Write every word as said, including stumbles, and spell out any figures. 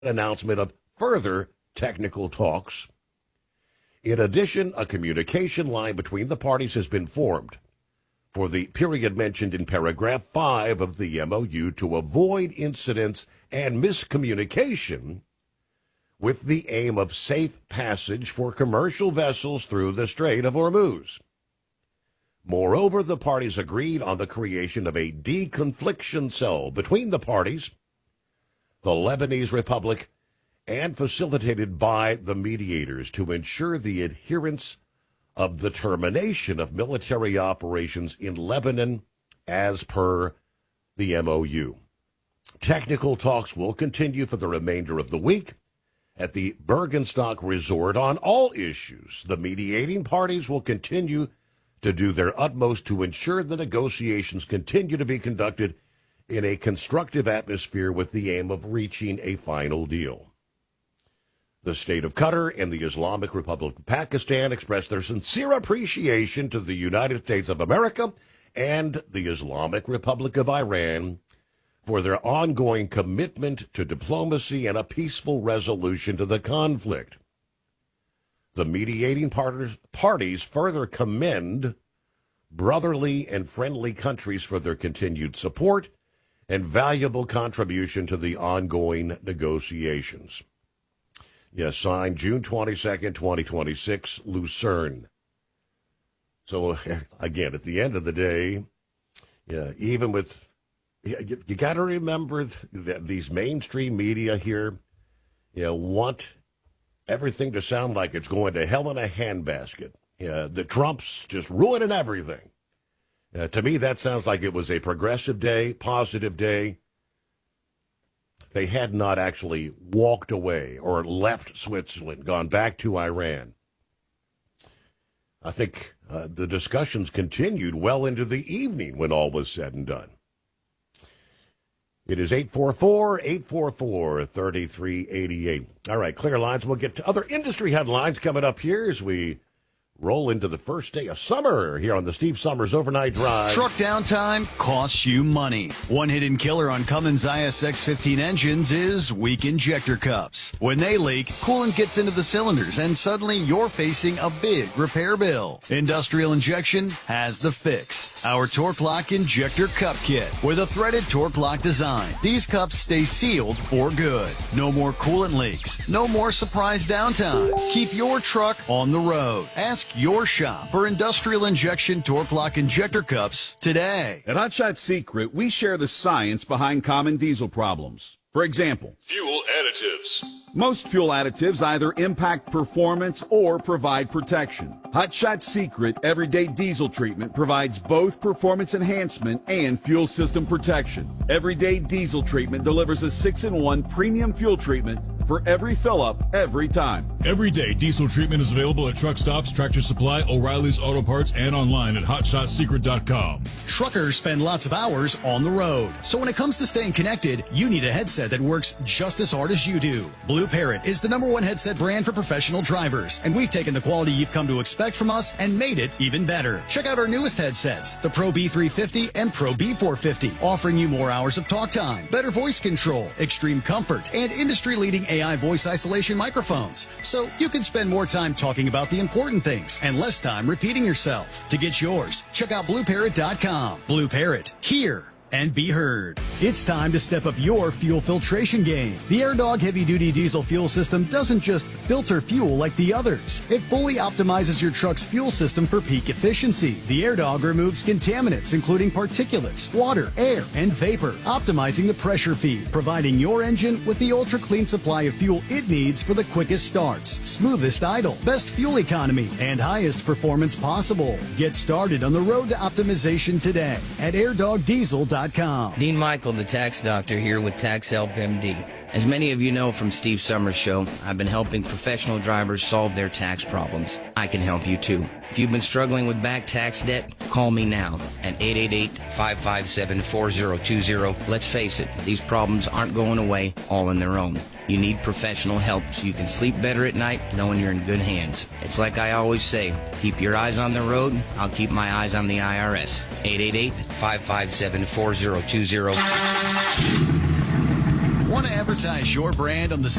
announcement of further technical talks. In addition, a communication line between the parties has been formed for the period mentioned in paragraph five of the M O U to avoid incidents and miscommunication with the aim of safe passage for commercial vessels through the Strait of Hormuz. Moreover, the parties agreed on the creation of a deconfliction cell between the parties, the Lebanese Republic, and facilitated by the mediators to ensure the adherence of the termination of military operations in Lebanon as per the M O U. Technical talks will continue for the remainder of the week at the Bergenstock Resort on all issues. The mediating parties will continue to do their utmost to ensure the negotiations continue to be conducted in a constructive atmosphere with the aim of reaching a final deal. The state of Qatar and the Islamic Republic of Pakistan expressed their sincere appreciation to the United States of America and the Islamic Republic of Iran for their ongoing commitment to diplomacy and a peaceful resolution to the conflict. The mediating partners, parties further commend brotherly and friendly countries for their continued support and valuable contribution to the ongoing negotiations. Yes, signed June twenty-second, twenty twenty-six, Lucerne. So, again, at the end of the day, yeah, even with, you, you got to remember that these mainstream media here, you know, want everything to sound like it's going to hell in a handbasket. Yeah, the Trump's just ruining everything. Uh, to me, that sounds like it was a progressive day, positive day. They had not actually walked away or left Switzerland, gone back to Iran. I think uh, the discussions continued well into the evening when all was said and done. It is eight four four, eight four four, three three eight eight. All right, clear lines. We'll get to other industry headlines coming up here as we roll into the first day of summer here on the Steve Summers Overnight Drive. Truck downtime costs you money. One hidden killer on Cummins I S X fifteen engines is weak injector cups. When they leak, coolant gets into the cylinders and suddenly you're facing a big repair bill. Industrial Injection has the fix. Our Torque Lock Injector Cup Kit with a threaded Torque Lock design. These cups stay sealed for good. No more coolant leaks. No more surprise downtime. Keep your truck on the road. Ask your shop for Industrial Injection Torque Lock Injector Cups today. At Hot Shot Secret, we share the science behind common diesel problems. For example, fuel additives. Most fuel additives either impact performance or provide protection. Hot Shot Secret Everyday Diesel Treatment provides both performance enhancement and fuel system protection. Everyday Diesel Treatment delivers a six in one premium fuel treatment for every fill-up, every time. Everyday Diesel Treatment is available at truck stops, Tractor Supply, O'Reilly's Auto Parts, and online at hot shot secret dot com. Truckers spend lots of hours on the road. So when it comes to staying connected, you need a headset that works just as hard as you do. Blue Parrot is the number one headset brand for professional drivers, and we've taken the quality you've come to expect from us and made it even better. Check out our newest headsets, the Pro B three fifty and Pro B four fifty, offering you more hours of talk time, better voice control, extreme comfort, and industry-leading A I voice isolation microphones. So you can spend more time talking about the important things and less time repeating yourself. To get yours, check out blue parrot dot com. Blue Parrot, hear and be heard. It's time to step up your fuel filtration game. The AirDog heavy-duty diesel fuel system doesn't just filter fuel like the others. It fully optimizes your truck's fuel system for peak efficiency. The AirDog removes contaminants, including particulates, water, air, and vapor, optimizing the pressure feed, providing your engine with the ultra-clean supply of fuel it needs for the quickest starts, smoothest idle, best fuel economy, and highest performance possible. Get started on the road to optimization today at air dog diesel dot com. Dean Michael, the tax doctor, here with Tax Help M D. As many of you know from Steve Summers' show, I've been helping professional drivers solve their tax problems. I can help you too. If you've been struggling with back tax debt, call me now at eight eight eight, five five seven, four zero two zero. Let's face it, these problems aren't going away all on their own. You need professional help so you can sleep better at night knowing you're in good hands. It's like I always say, keep your eyes on the road, I'll keep my eyes on the I R S. eight eight eight, five five seven, four zero two zero. Want to advertise your brand on the